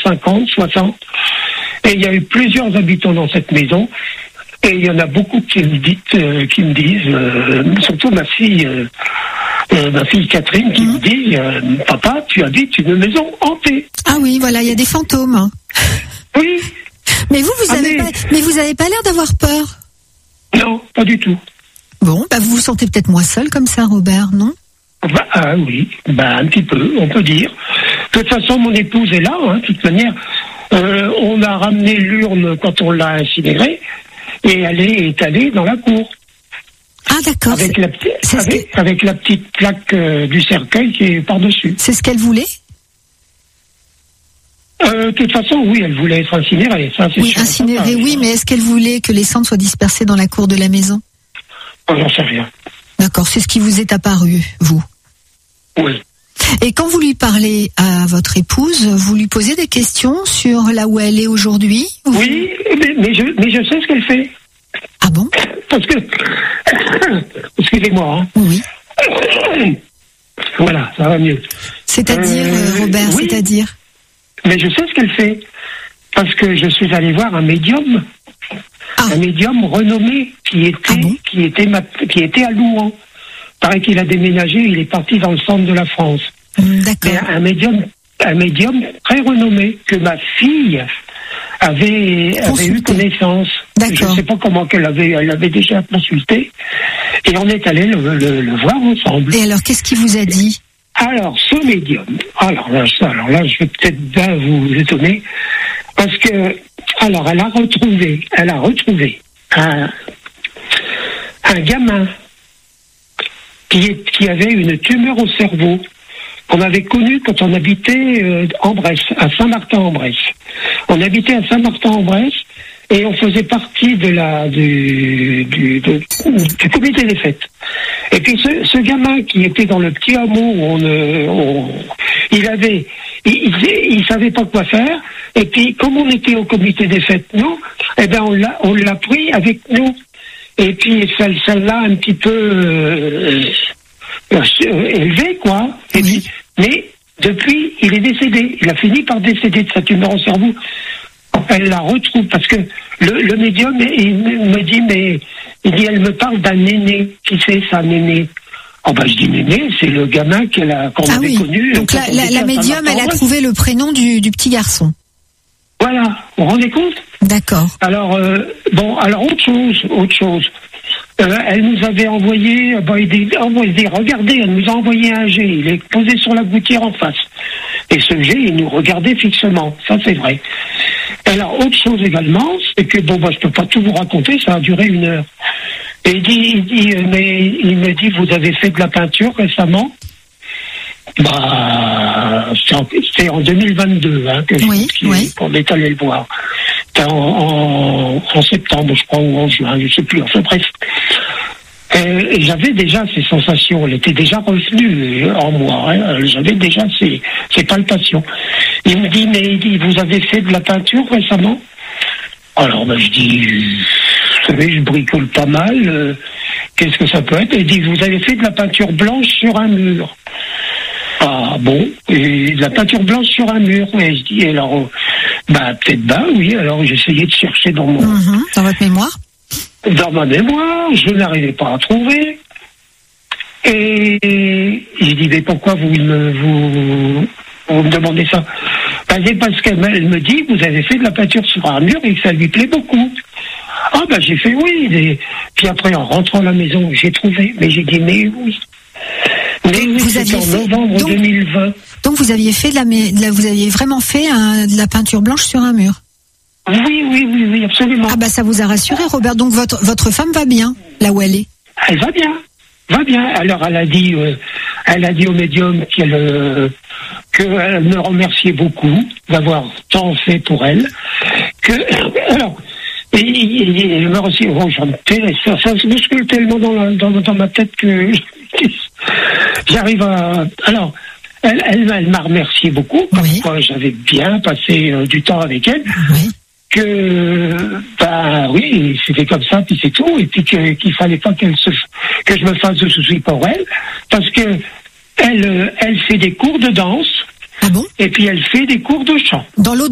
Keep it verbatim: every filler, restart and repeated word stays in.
cinquante, soixante. Et il y a eu plusieurs habitants dans cette maison. Et il y en a beaucoup qui me disent, euh, qui me disent euh, surtout ma fille, euh, euh, ma fille Catherine, qui mmh. me dit, euh, papa, tu habites une maison hantée. Ah oui, voilà, il y a des fantômes. Oui. Mais vous, vous ah avez mais... pas, mais vous avez pas l'air d'avoir peur. Non, pas du tout. Bon, bah vous vous sentez peut-être moins seul comme ça, Robert, non? Bah ah, oui, bah un petit peu, on peut dire. De toute façon, mon épouse est là, hein, de toute manière. Euh, on a ramené l'urne quand on l'a incinérée. Et elle est étalée dans la cour. Ah d'accord. Avec, la, c'est avec, que... avec la petite plaque euh, du cercueil qui est par-dessus. C'est ce qu'elle voulait? euh, De toute façon, oui, elle voulait être incinérée. Ça, c'est oui, sûr, incinérée, oui, mais est-ce qu'elle voulait que les cendres soient dispersées dans la cour de la maison? Oh, j'en sais rien. D'accord, c'est ce qui vous est apparu, vous? Oui. Et quand vous lui parlez à votre épouse, vous lui posez des questions sur là où elle est aujourd'hui? Ou... Oui, mais, mais, je, mais je sais ce qu'elle fait. Ah bon? Parce que... Excusez-moi. Hein. Oui. Voilà, ça va mieux. C'est-à-dire, euh, Robert, oui, c'est-à-dire? Mais je sais ce qu'elle fait. Parce que je suis allé voir un médium. Ah. Un médium renommé qui était, ah bon qui était, ma, qui était à Louan. Paraît qu'il a déménagé, il est parti dans le centre de la France. D'accord. Mais un médium, un médium très renommé que ma fille avait, avait eu connaissance. D'accord. Je ne sais pas comment qu'elle avait, elle avait déjà consulté. Et on est allé le, le, le voir ensemble. Et alors, qu'est-ce qu'il vous a dit? Alors, ce médium, alors là, ça, alors là, je vais peut-être bien vous étonner, parce que, alors, elle a retrouvé, elle a retrouvé un, un gamin qui, est, qui avait une tumeur au cerveau, qu'on avait connue quand on habitait euh, en Bresse, à Saint-Martin-en-Bresse. On habitait à Saint-Martin-en-Bresse et on faisait partie de la du, du, de, du comité des fêtes. Et puis ce, ce gamin qui était dans le petit hameau où on, on il avait, il, il, il savait pas quoi faire. Et puis comme on était au comité des fêtes, nous, eh ben on l'a, on l'a pris avec nous. Et puis ça, ça l'a un petit peu euh, euh, élevé, quoi. Et oui. puis, mais depuis, il est décédé. Il a fini par décéder de sa tumeur au cerveau. Elle la retrouve parce que le, le médium, il me dit, mais il dit, elle me parle d'un néné. Qui c'est ça, néné? Oh ben je dis néné, c'est le gamin qu'elle a, qu'on ah avait oui. connu. Donc la, la, la médium, elle a trouvé le prénom du, du petit garçon. Voilà, vous vous rendez compte? D'accord. Alors euh, bon, alors autre chose, autre chose. Euh, elle nous avait envoyé, bah, il dit, envoyé, regardez, elle nous a envoyé un jet. Il est posé sur la gouttière en face. Et ce jet, il nous regardait fixement. Ça, c'est vrai. Alors, autre chose également, c'est que, bon, bah, je peux pas tout vous raconter, ça a duré une heure. Et il dit, il dit, mais il me dit, vous avez fait de la peinture récemment? Bah, c'était en deux mille vingt-deux, hein, que oui, je, oui. qu'on est allé le voir. C'était en, en, en septembre, je crois, ou en juin, je sais plus, enfin bref. Euh, et j'avais déjà ces sensations, elle était déjà revenue en moi, hein, j'avais déjà ces, ces palpations. Il me dit, mais il dit, vous avez fait de la peinture récemment? Alors, ben, je dis, vous savez, je bricole pas mal, euh, qu'est-ce que ça peut être? Il dit, vous avez fait de la peinture blanche sur un mur. Ah bon, et de la peinture blanche sur un mur. Et je dis, alors, bah peut-être bah oui, alors j'essayais de chercher dans mon... Mmh, dans votre mémoire? Dans ma mémoire, je n'arrivais pas à trouver. Et j'ai dit, mais pourquoi vous me, vous, vous me demandez ça? Ben, c'est parce qu'elle me dit, vous avez fait de la peinture sur un mur et que ça lui plaît beaucoup. Ah ben j'ai fait oui. Et puis après, en rentrant à la maison, j'ai trouvé. Mais j'ai dit, mais oui. Mais oui, vous c'était aviez en fait... novembre donc, deux mille vingt. Donc vous aviez fait de la, de la vous aviez vraiment fait un, de la peinture blanche sur un mur? Oui, oui, oui, oui, absolument. Ah bah ça vous a rassuré, Robert. Donc votre votre femme va bien là où elle est? Elle va bien, va bien. Alors elle a dit, euh, elle a dit au médium qu'elle euh, qu'elle me remerciait beaucoup d'avoir tant fait pour elle. Que alors. Et, et, et je me remercie, oh, j'en ça, ça se bouscule tellement dans, la, dans, dans ma tête que j'arrive à... Alors, elle, elle, elle m'a remercié beaucoup, parce oui. que j'avais bien passé euh, du temps avec elle, oui. que, bah oui, c'était comme ça, puis c'est tout, et puis que, qu'il fallait pas qu'elle se, que je me fasse de soucis pour elle, parce que elle, elle fait des cours de danse, ah bon? Et puis elle fait des cours de chant. Dans l'autre